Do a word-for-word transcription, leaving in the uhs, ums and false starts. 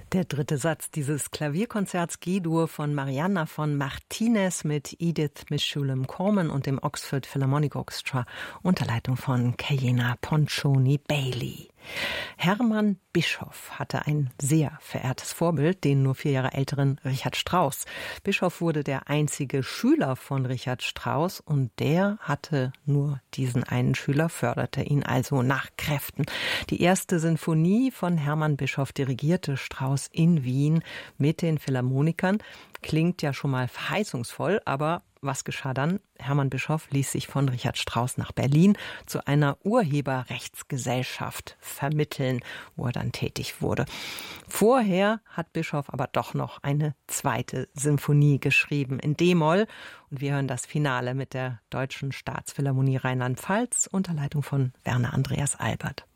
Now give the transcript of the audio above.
Der dritte Satz dieses Klavierkonzerts G-Dur von Marianna von Martinez mit Edith Mishulam-Corman und dem Oxford Philharmonic Orchestra unter Leitung von Kayiana Poncioni-Bailey. Hermann Bischoff hatte ein sehr verehrtes Vorbild, den nur vier Jahre älteren Richard Strauss. Bischoff wurde der einzige Schüler von Richard Strauss und der hatte nur diesen einen Schüler, förderte ihn also nach Kräften. Die erste Sinfonie von Hermann Bischoff dirigierte Strauss in Wien mit den Philharmonikern. Klingt ja schon mal verheißungsvoll, aber was geschah dann? Hermann Bischoff ließ sich von Richard Strauss nach Berlin zu einer Urheberrechtsgesellschaft vermitteln, wo er dann tätig wurde. Vorher hat Bischoff aber doch noch eine zweite Sinfonie geschrieben in D-Moll. Und wir hören das Finale mit der Deutschen Staatsphilharmonie Rheinland-Pfalz unter Leitung von Werner Andreas Albert.